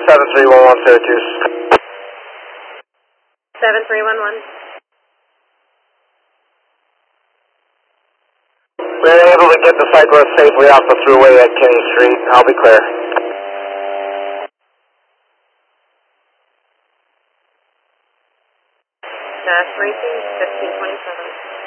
7311 Syracuse. 7311. We were able to get the cyclist safely off the thruway at Kenny Street. I'll be clear. Dash racing 1527.